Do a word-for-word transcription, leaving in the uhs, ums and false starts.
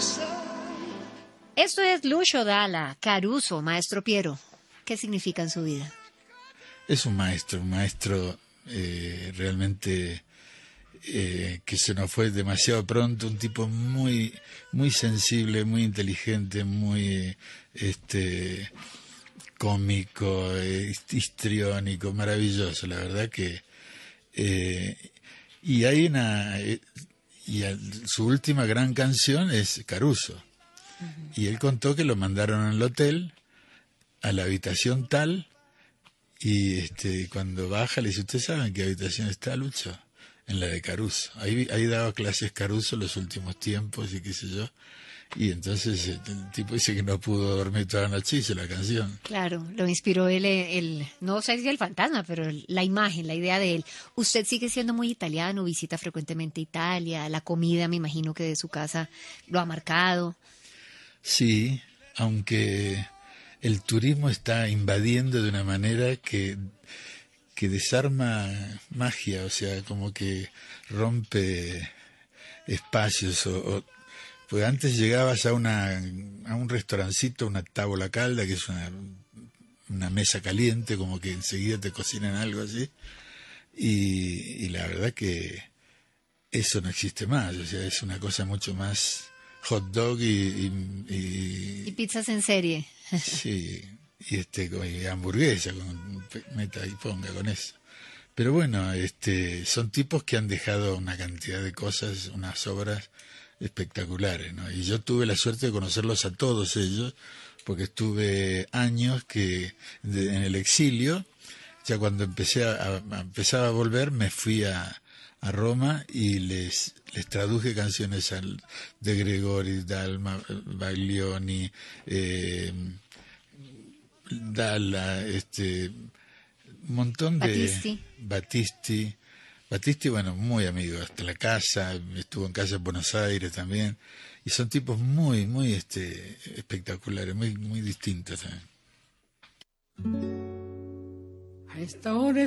Esto es Lucio Dalla, Caruso, Maestro Piero. ¿Qué significa en su vida? Es un maestro, un maestro eh, realmente eh, que se nos fue demasiado pronto, un tipo muy muy sensible, muy inteligente, muy este cómico, eh, histriónico, maravilloso, la verdad que eh, y hay una eh, y al, su última gran canción es Caruso. Uh-huh. Y él contó que lo mandaron al hotel a la habitación tal. Y este, cuando baja le dice, ¿ustedes saben en qué habitación está Lucho? En la de Caruso. Ahí, ahí daba clases Caruso los últimos tiempos y qué sé yo. Y entonces el tipo dice que no pudo dormir toda la noche y hizo la canción. Claro, lo inspiró el, el no sé si el fantasma, pero el, la imagen, la idea de él. Usted sigue siendo muy italiano, visita frecuentemente Italia, la comida me imagino que de su casa lo ha marcado. Sí, aunque el turismo está invadiendo de una manera que, que desarma magia, o sea, como que rompe espacios. O, o, pues antes llegabas a, una, a un restaurancito, una tábola calda, que es una, una mesa caliente, como que enseguida te cocinan algo así, y, y la verdad que eso no existe más, o sea, es una cosa mucho más hot dog y... Y, y, y pizzas en serie. Sí, y, este, y hamburguesa, con, meta y ponga con eso. Pero bueno, este, son tipos que han dejado una cantidad de cosas, unas obras espectaculares, ¿no? Y yo tuve la suerte de conocerlos a todos ellos, porque estuve años que de, en el exilio. Ya cuando empecé a, a, empezaba a volver, me fui a, a Roma y les les traduje canciones al, de Gregori, Dalma, Baglioni, eh, Dalla, este, un montón de... Battisti. Battisti. Battisti, bueno, muy amigo, hasta la casa, estuvo en casa en Buenos Aires también, y son tipos muy, muy este, espectaculares, muy, muy distintos también. A esta hora